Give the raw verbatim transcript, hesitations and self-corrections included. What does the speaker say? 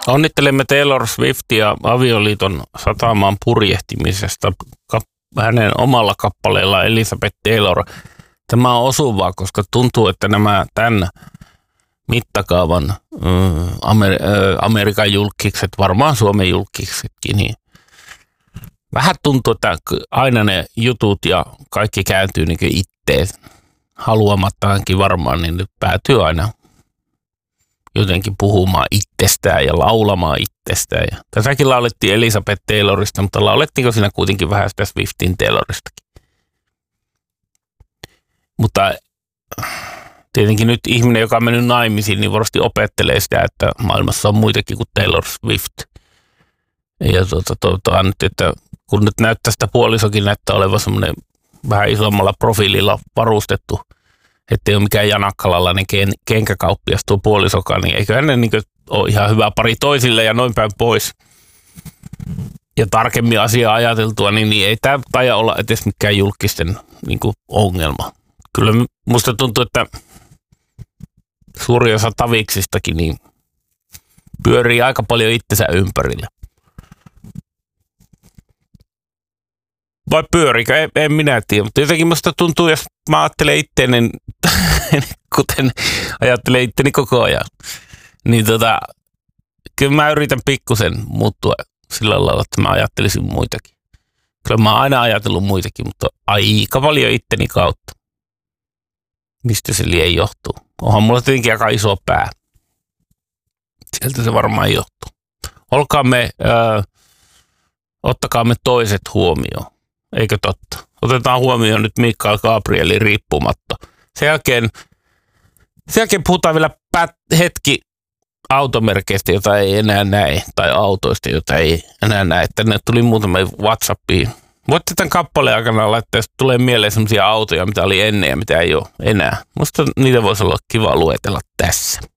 Onnittelemme Taylor Swiftia avioliiton satamaan purjehtimisesta hänen omalla kappaleella Elizabeth Taylor. Tämä on osuvaa, koska tuntuu, että nämä tämän mittakaavan äh, Amer- äh, Amerikan julkikset, varmaan Suomen julkiksetkin, niin vähän tuntuu, että aina ne jutut ja kaikki kääntyy niin itteen haluamattaankin varmaan, niin nyt päätyy aina jotenkin puhumaan itsestään ja laulamaan itsestään. Ja tässäkin laulettiin Elizabeth Taylorista, mutta laulettiinko siinä kuitenkin vähän sitä Swiftin Tayloristakin. Mutta tietenkin nyt ihminen, joka on mennyt naimisiin, niin varmasti opettelee sitä, että maailmassa on muitakin kuin Taylor Swift. Ja tuota, toivotaan nyt, että kun nyt näyttää sitä puolisokin, näyttää olevan semmoinen vähän isommalla profiililla varustettu, ettei ole mikään janakkalalainen ken, kenkäkauppias tuo puolisokaan, niin eiköhän ne niin ole ihan hyvä pari toisille ja noin päin pois. Ja tarkemmin asiaa ajateltua, niin, niin ei tämä taida olla edes mikään julkisten niin kuin ongelma. Kyllä musta tuntuu, että suuri osa taviksistakin niin pyörii aika paljon itsensä ympärillä. Vai pyörikö? En, en minä tiedä, mutta jotenkin musta tuntuu, jos mä ajattelen itteeni, kuten ajattelen itteni koko ajan, niin tota, kyllä mä yritän pikkusen muuttua sillä lailla, että mä ajattelisin muitakin. Kyllä mä oon aina ajatellut muitakin, mutta aika paljon itteni kautta. Mistä se liian johtuu? Onhan mulla tietenkin aika iso pää. Sieltä se varmaan johtuu. Olkaamme, äh, ottakaamme toiset huomioon. Eikö totta? Otetaan huomioon nyt Mikael Gabrielin riippumatta. Sen jälkeen, sen jälkeen puhutaan vielä pät- hetki automerkeistä, jota ei enää näe, tai autoista, jota ei enää näe. Tänne tuli muutama WhatsAppiin. Voitte tämän kappaleen aikana laittaa, jos tulee mieleen sellaisia autoja, mitä oli ennen ja mitä ei ole enää. Musta niitä voisi olla kiva luetella tässä.